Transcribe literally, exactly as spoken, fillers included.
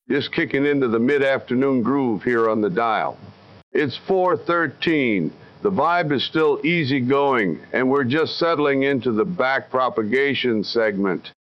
just kicking into the mid-afternoon groove here on the dial. It's four thirteen. The vibe is still easygoing, and we're just settling into the back propagation segment.